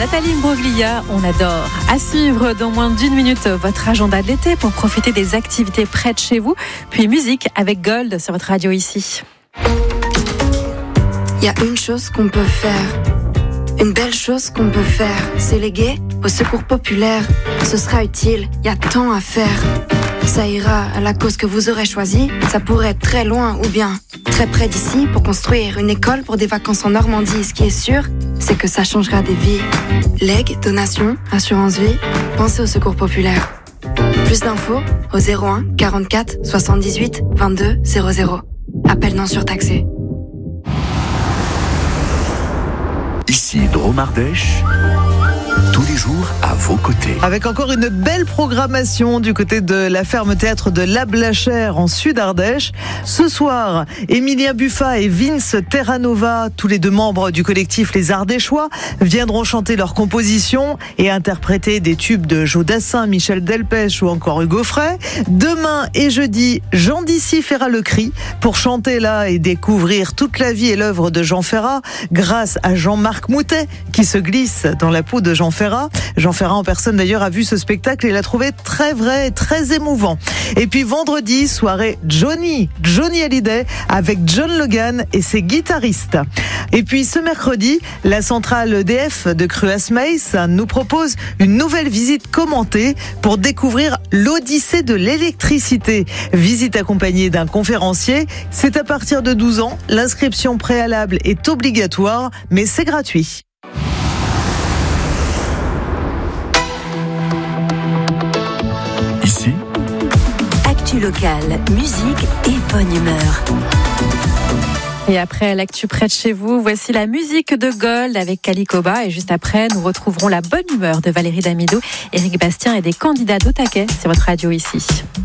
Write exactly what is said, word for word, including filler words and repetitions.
Nathalie Imbroglia, on adore. À suivre dans moins d'une minute votre agenda de l'été pour profiter des activités près de chez vous. Puis musique avec Gold sur votre radio ici. Il y a une chose qu'on peut faire, une belle chose qu'on peut faire, c'est léguer au secours populaire. Ce sera utile, il y a tant à faire. Ça ira à la cause que vous aurez choisie. Ça pourrait être très loin ou bien très près d'ici pour construire une école pour des vacances en Normandie. Ce qui est sûr, c'est que ça changera des vies. Legs, donations, assurance vie, pensez au secours populaire. Plus d'infos au zéro un quarante-quatre soixante-dix-huit vingt-deux zéro zéro. Appel non surtaxé. Ici Drôme Ardèche, tous les jours à vos côtés. Avec encore une belle programmation du côté de la ferme théâtre de La Blachère en Sud-Ardèche. Ce soir, Emilia Buffa et Vince Terranova, tous les deux membres du collectif Les Ardéchois, viendront chanter leurs compositions et interpréter des tubes de Joe Dassin, Michel Delpech ou encore Hugo Frey. Demain et jeudi, Jean Dissy fera le cri pour chanter là et découvrir toute la vie et l'œuvre de Jean Ferrat grâce à Jean-Marc Moutet qui se glisse dans la peau de Jean Ferrat. Jean Ferrat en personne d'ailleurs a vu ce spectacle et l'a trouvé très vrai et très émouvant. Et puis vendredi, soirée Johnny, Johnny Hallyday avec John Logan et ses guitaristes. Et puis ce mercredi, la centrale E D F de Cruasmace nous propose une nouvelle visite commentée pour découvrir l'Odyssée de l'électricité. Visite accompagnée d'un conférencier. C'est à partir de douze ans. L'inscription préalable est obligatoire, mais c'est gratuit. Ici, actu locale, musique et bonne humeur. Et après l'actu près de chez vous, voici la musique de Gold avec Calicoba. Et juste après, nous retrouverons la bonne humeur de Valérie Damido, Éric Bastien et des candidats d'au taquet sur votre radio ici.